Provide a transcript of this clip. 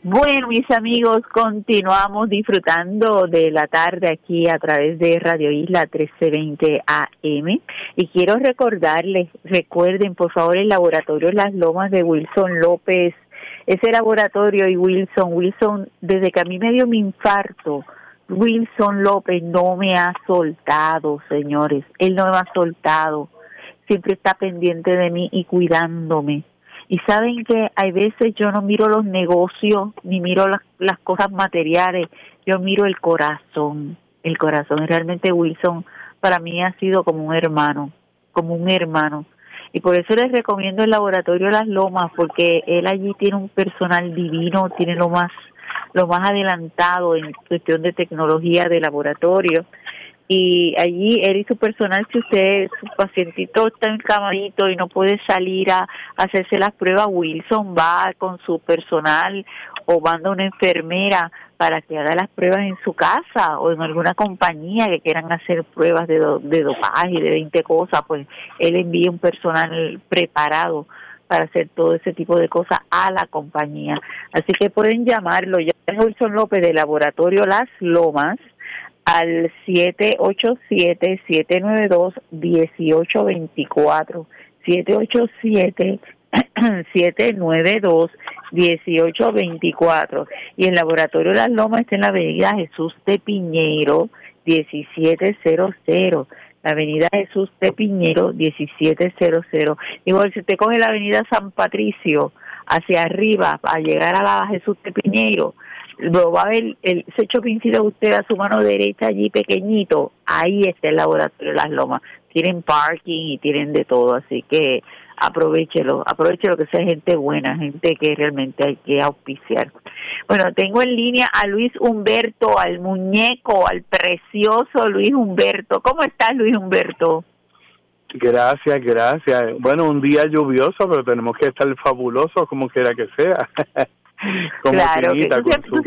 Bueno, mis amigos, continuamos disfrutando de la tarde aquí a través de Radio Isla 1320 AM y quiero recordarles, recuerden por favor el laboratorio Las Lomas de Wilson López, ese laboratorio y Wilson, desde que a mí me dio mi infarto, Wilson López no me ha soltado, señores, él no me ha soltado, siempre está pendiente de mí y cuidándome. Y saben que hay veces yo no miro los negocios ni miro las cosas materiales, yo miro el corazón. Y realmente Wilson para mí ha sido como un hermano. Y por eso les recomiendo el laboratorio Las Lomas, porque él allí tiene un personal divino, tiene lo más adelantado en cuestión de tecnología de laboratorio. Y allí él y su personal, si su pacientito está en camarito y no puede salir a hacerse las pruebas, Wilson va con su personal o manda una enfermera para que haga las pruebas en su casa o en alguna compañía que quieran hacer pruebas de dopaje y de 20 cosas, pues él envía un personal preparado para hacer todo ese tipo de cosas a la compañía. Así que pueden llamarlo, ya es Wilson López de Laboratorio Las Lomas, al 787-792-1824, 787-792-1824, y el Laboratorio Las Lomas está en la avenida Jesús de Piñero, 1700, la avenida Jesús de Piñero, 1700. Igual si usted coge la avenida San Patricio hacia arriba para llegar a la Jesús de Piñero, lo va a ver ese shoppingcito de usted a su mano derecha allí pequeñito, ahí está el laboratorio de Las Lomas. Tienen parking y tienen de todo, así que aprovechelo que sea gente buena, gente que realmente hay que auspiciar. Bueno, tengo en línea a Luis Humberto, al muñeco, al precioso Luis Humberto. ¿Cómo estás, Luis Humberto? Gracias. Bueno, un día lluvioso, pero tenemos que estar fabulosos como quiera que sea. Claro, que tú